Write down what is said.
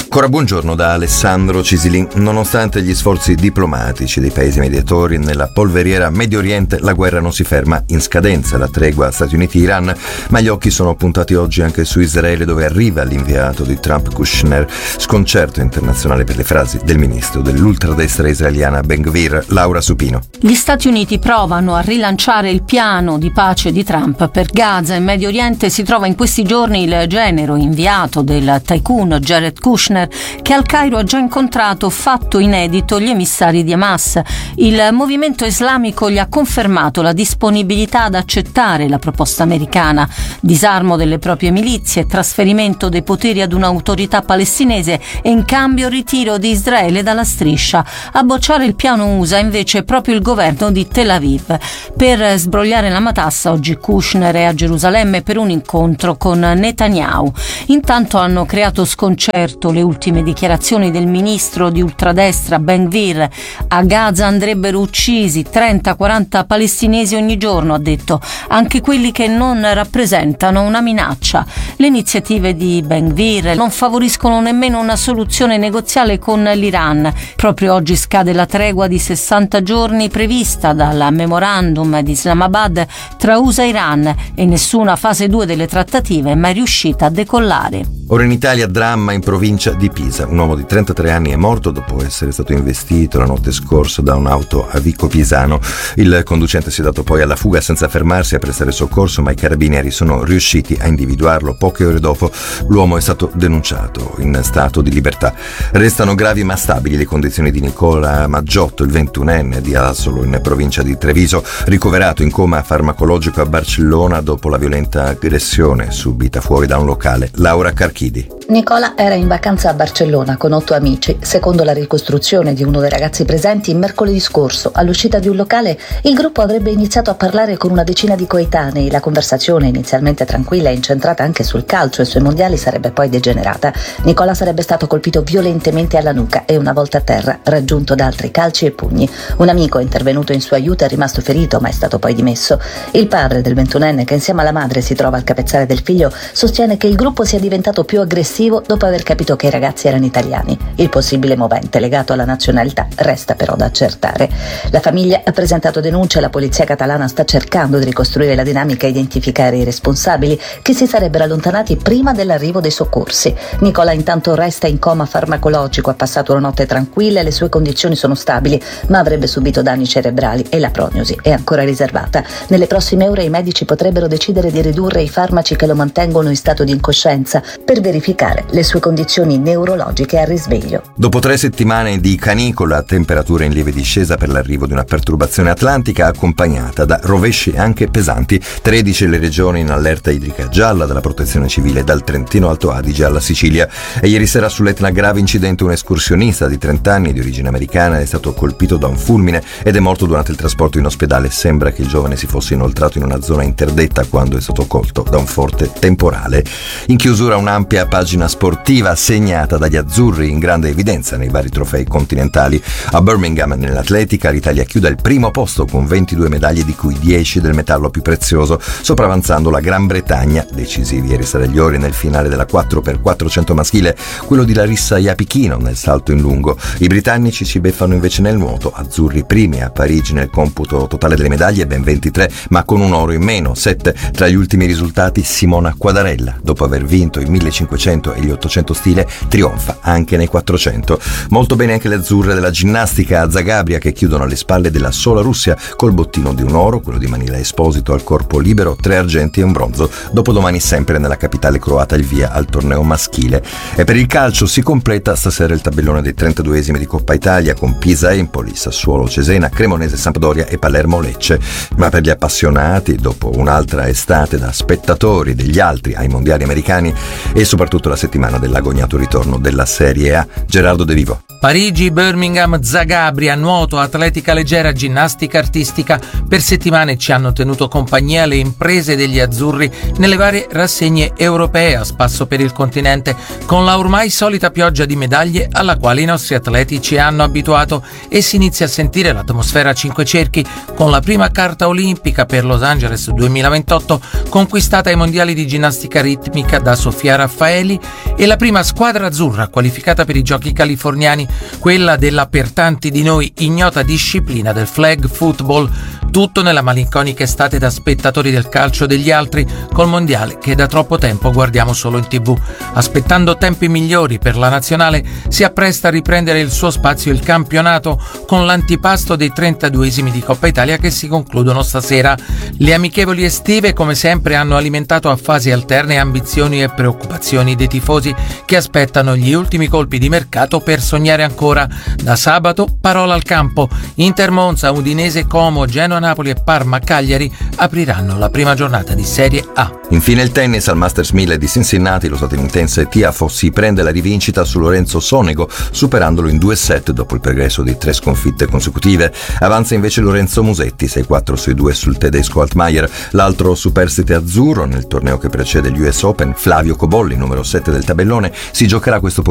Ancora buongiorno da Alessandro Cisilin. Nonostante gli sforzi diplomatici dei paesi mediatori nella polveriera Medio Oriente, la guerra non si ferma in scadenza. La tregua Stati Uniti-Iran, ma gli occhi sono puntati oggi anche su Israele, dove arriva l'inviato di Trump Kushner. Sconcerto internazionale per le frasi del ministro dell'ultradestra israeliana Ben Gvir. Laura Supino. Gli Stati Uniti provano a rilanciare il piano di pace di Trump per Gaza. In Medio Oriente si trova in questi giorni il genero inviato del tycoon Jared Kushner, che al Cairo ha già incontrato, fatto inedito, gli emissari di Hamas. Il movimento islamico gli ha confermato la disponibilità ad accettare la proposta americana: disarmo delle proprie milizie, trasferimento dei poteri ad un'autorità palestinese e in cambio ritiro di Israele dalla striscia. A bocciare il piano USA invece proprio il governo di Tel Aviv. Per sbrogliare la matassa oggi Kushner è a Gerusalemme per un incontro con Netanyahu. Intanto hanno creato sconcerto le ultime dichiarazioni del ministro di ultradestra Ben Gvir. A Gaza andrebbero uccisi 30-40 palestinesi ogni giorno, ha detto, anche quelli che non rappresentano una minaccia. Le iniziative di Ben Gvir non favoriscono nemmeno una soluzione negoziale con l'Iran. Proprio oggi scade la tregua di 60 giorni prevista dal memorandum di Islamabad tra USA e Iran e nessuna fase 2 delle trattative è mai riuscita a decollare. Ora in Italia, dramma in provincia di Pisa. Un uomo di 33 anni è morto dopo essere stato investito la notte scorsa da un'auto a Vico Pisano. Il conducente si è dato poi alla fuga senza fermarsi a prestare soccorso, ma i carabinieri sono riusciti a individuarlo. Poche ore dopo l'uomo è stato denunciato in stato di libertà. Restano gravi ma stabili le condizioni di Nicola Maggiotto, il 21enne di Asolo in provincia di Treviso, ricoverato in coma farmacologico a Barcellona dopo la violenta aggressione subita fuori da un locale. Laura Carchidi. Nicola era in vacanza a Barcellona con 8 amici. Secondo la ricostruzione di uno dei ragazzi presenti, mercoledì scorso, all'uscita di un locale, il gruppo avrebbe iniziato a parlare con una decina di coetanei. La conversazione, inizialmente tranquilla e incentrata anche sul calcio e sui mondiali, sarebbe poi degenerata. Nicola sarebbe stato colpito violentemente alla nuca e, una volta a terra, raggiunto da altri calci e pugni. Un amico è intervenuto in suo aiuto e è rimasto ferito, ma è stato poi dimesso. Il padre del 21enne, che insieme alla madre si trova al capezzale del figlio, sostiene che il gruppo sia diventato più aggressivo dopo aver capito che i ragazzi erano italiani. Il possibile movente legato alla nazionalità resta però da accertare. La famiglia ha presentato denuncia e la polizia catalana sta cercando di ricostruire la dinamica e identificare i responsabili, che si sarebbero allontanati prima dell'arrivo dei soccorsi. Nicola intanto resta in coma farmacologico, ha passato una notte tranquilla e le sue condizioni sono stabili, ma avrebbe subito danni cerebrali e la prognosi è ancora riservata. Nelle prossime ore i medici potrebbero decidere di ridurre i farmaci che lo mantengono in stato di incoscienza per verificare le sue condizioni neurologiche al risveglio. Dopo 3 settimane di canicola, temperatura in lieve discesa per l'arrivo di una perturbazione atlantica accompagnata da rovesci anche pesanti. 13 le regioni in allerta idrica gialla dalla Protezione Civile, dal Trentino Alto Adige alla Sicilia. E ieri sera sull'Etna grave incidente: un escursionista di 30 anni di origine americana è stato colpito da un fulmine ed è morto durante il trasporto in ospedale. Sembra che il giovane si fosse inoltrato in una zona interdetta quando è stato colto da un forte temporale. In chiusura un'ampia pagina sportiva segnata dagli azzurri in grande evidenza nei vari trofei continentali. A Birmingham nell'atletica l'Italia chiude al primo posto con 22 medaglie, di cui 10 del metallo più prezioso, sopravanzando la Gran Bretagna. Decisivi ieri sera gli ori nel finale della 4x400 maschile, quello di Larissa Iapichino nel salto in lungo. I britannici ci beffano invece nel nuoto, azzurri primi a Parigi nel computo totale delle medaglie, ben 23, ma con un oro in meno, 7. Tra gli ultimi risultati Simona Quadarella, dopo aver vinto i 1500 e gli 800 stile, trionfa anche nei 400. Molto bene anche le azzurre della ginnastica a Zagabria, che chiudono alle spalle della sola Russia col bottino di un oro, quello di Manila Esposito al corpo libero, 3 argenti e un bronzo. Dopodomani sempre nella capitale croata il via al torneo maschile. E per il calcio si completa stasera il tabellone dei 32esimi di Coppa Italia con Pisa Empoli, Sassuolo Cesena, Cremonese Sampdoria e Palermo Lecce. Ma per gli appassionati, dopo un'altra estate da spettatori degli altri ai mondiali americani e soprattutto la settimana dell'agognato ritorno della Serie A, Gerardo De Vivo. Parigi, Birmingham, Zagabria, nuoto, atletica leggera, ginnastica artistica. Per settimane ci hanno tenuto compagnia le imprese degli azzurri nelle varie rassegne europee a spasso per il continente, con la ormai solita pioggia di medaglie alla quale i nostri atleti ci hanno abituato, e si inizia a sentire l'atmosfera a 5 cerchi con la prima carta olimpica per Los Angeles 2028 conquistata ai mondiali di ginnastica ritmica da Sofia Raffaeli e la prima squadra azzurra qualificata per i giochi californiani, quella della per tanti di noi ignota disciplina del flag football, tutto nella malinconica estate da spettatori del calcio degli altri, col mondiale che da troppo tempo guardiamo solo in TV. Aspettando tempi migliori per la nazionale, si appresta a riprendere il suo spazio il campionato con l'antipasto dei 32esimi di Coppa Italia che si concludono stasera. Le amichevoli estive, come sempre, hanno alimentato a fasi alterne ambizioni e preoccupazioni dei tifosi che aspettano gli ultimi colpi di mercato per sognare ancora. Da sabato, parola al campo. Inter Monza, Udinese Como, Genoa Napoli e Parma Cagliari apriranno la prima giornata di Serie A. Infine il tennis. Al Masters 1000 di Cincinnati lo statunitense Tiafoe si prende la rivincita su Lorenzo Sonego, superandolo in 2 set dopo il pregresso di 3 sconfitte consecutive. Avanza invece Lorenzo Musetti 6-4, 6-2 sul tedesco Altmaier. L'altro superstite azzurro nel torneo che precede gli US Open, Flavio Cobolli, numero 7 del tabellone, si giocherà questo